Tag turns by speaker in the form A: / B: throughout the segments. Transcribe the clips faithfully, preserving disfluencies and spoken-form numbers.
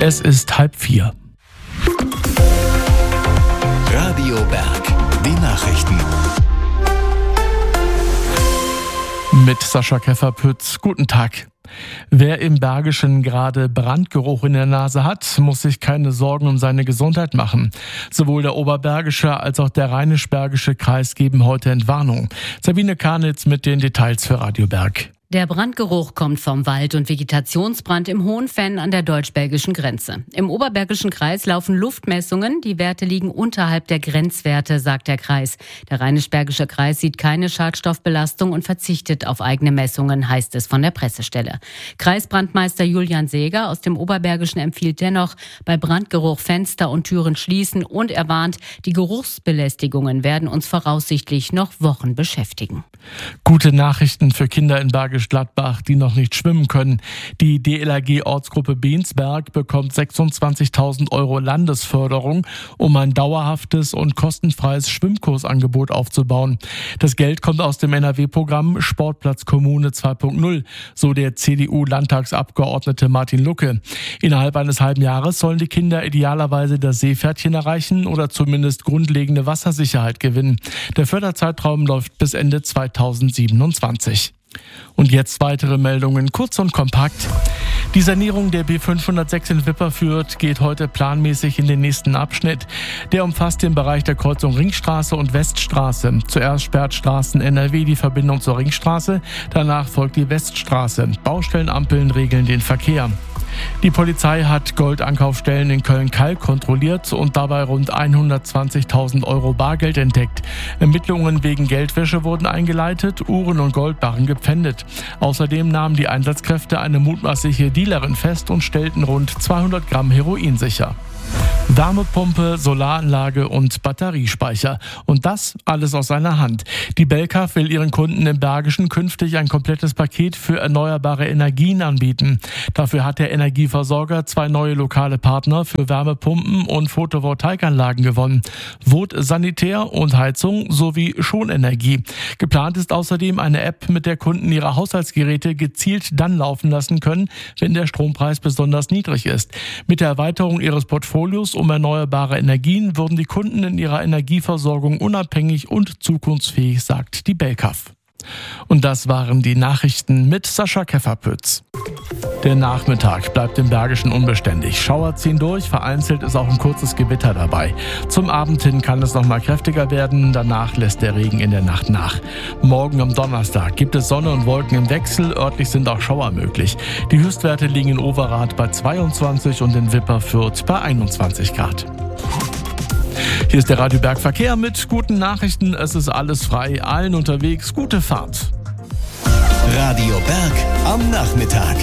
A: Es ist halb vier.
B: Radio Berg, die Nachrichten.
A: Mit Sascha Keffer-Pütz. Guten Tag. Wer im Bergischen gerade Brandgeruch in der Nase hat, muss sich keine Sorgen um seine Gesundheit machen. Sowohl der Oberbergische als auch der Rheinisch-Bergische Kreis geben heute Entwarnung. Sabine Karnitz mit den Details für Radio Berg.
C: Der Brandgeruch kommt vom Wald- und Vegetationsbrand im Hohenfenn an der deutsch-belgischen Grenze. Im Oberbergischen Kreis laufen Luftmessungen. Die Werte liegen unterhalb der Grenzwerte, sagt der Kreis. Der Rheinisch-Bergische Kreis sieht keine Schadstoffbelastung und verzichtet auf eigene Messungen, heißt es von der Pressestelle. Kreisbrandmeister Julian Seeger aus dem Oberbergischen empfiehlt dennoch, bei Brandgeruch Fenster und Türen schließen, und er warnt, die Geruchsbelästigungen werden uns voraussichtlich noch Wochen beschäftigen.
A: Gute Nachrichten für Kinder in Bergisch Gladbach, die noch nicht schwimmen können. Die D L R G-Ortsgruppe Beensberg bekommt sechsundzwanzigtausend Euro Landesförderung, um ein dauerhaftes und kostenfreies Schwimmkursangebot aufzubauen. Das Geld kommt aus dem N R W-Programm Sportplatz Kommune zwei Punkt null, so der C D U-Landtagsabgeordnete Martin Lucke. Innerhalb eines halben Jahres sollen die Kinder idealerweise das Seepferdchen erreichen oder zumindest grundlegende Wassersicherheit gewinnen. Der Förderzeitraum läuft bis Ende zweitausendsiebenundzwanzig. Und jetzt weitere Meldungen, kurz und kompakt. Die Sanierung der B fünfhundertsechs in Wipperfürth geht heute planmäßig in den nächsten Abschnitt. Der umfasst den Bereich der Kreuzung Ringstraße und Weststraße. Zuerst sperrt Straßen N R W die Verbindung zur Ringstraße, danach folgt die Weststraße. Baustellenampeln regeln den Verkehr. Die Polizei hat Goldankaufstellen in Köln-Kalk kontrolliert und dabei rund hundertzwanzigtausend Euro Bargeld entdeckt. Ermittlungen wegen Geldwäsche wurden eingeleitet, Uhren und Goldbarren gepfändet. Außerdem nahmen die Einsatzkräfte eine mutmaßliche Dealerin fest und stellten rund zweihundert Gramm Heroin sicher. Wärmepumpe, Solaranlage und Batteriespeicher. Und das alles aus seiner Hand. Die Belkaf will ihren Kunden im Bergischen künftig ein komplettes Paket für erneuerbare Energien anbieten. Dafür hat der Energieversorger zwei neue lokale Partner für Wärmepumpen und Photovoltaikanlagen gewonnen. Vod Sanitär und Heizung sowie Schonenergie. Geplant ist außerdem eine App, mit der Kunden ihre Haushaltsgeräte gezielt dann laufen lassen können, wenn der Strompreis besonders niedrig ist. Mit der Erweiterung ihres Portfolios um erneuerbare Energien würden die Kunden in ihrer Energieversorgung unabhängig und zukunftsfähig, sagt die Belkaf. Und das waren die Nachrichten mit Sascha Keffer-Pütz. Der Nachmittag bleibt im Bergischen unbeständig. Schauer ziehen durch, vereinzelt ist auch ein kurzes Gewitter dabei. Zum Abend hin kann es noch mal kräftiger werden, danach lässt der Regen in der Nacht nach. Morgen am Donnerstag gibt es Sonne und Wolken im Wechsel, örtlich sind auch Schauer möglich. Die Höchstwerte liegen in Overath bei zweiundzwanzig und in Wipperfürth bei einundzwanzig Grad. Hier ist der Radio Berg Verkehr mit guten Nachrichten. Es ist alles frei, allen unterwegs. Gute Fahrt.
B: Radio Berg am Nachmittag.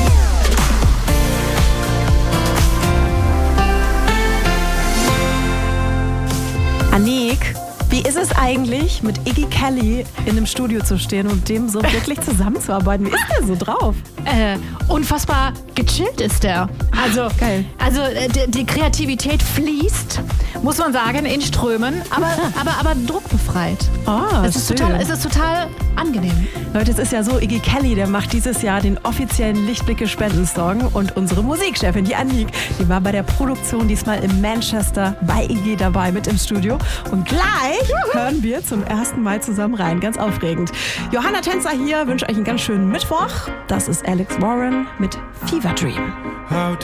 D: Anik, wie ist es eigentlich, mit Iggy Kelly in einem Studio zu stehen und dem so wirklich zusammenzuarbeiten? Wie ist der so drauf?
E: Äh, unfassbar gechillt ist der. Also,
D: Geil.
E: also äh, die, die Kreativität fließt, muss man sagen, in Strömen, aber, aber, aber druckbefreit.
D: Oh,
E: es ist
D: schön.
E: total, es ist total angenehm.
D: Leute, es ist ja so, Iggy Kelly, der macht dieses Jahr den offiziellen Lichtblicke-Spendensong und unsere Musikchefin, die Anik, die war bei der Produktion diesmal in Manchester bei Iggy dabei mit im Studio. Und gleich hören wir zum ersten Mal zusammen rein. Ganz aufregend. Johanna Tänzer hier, wünsche euch einen ganz schönen Mittwoch. Das ist Alex Warren mit Fever Dream.
F: How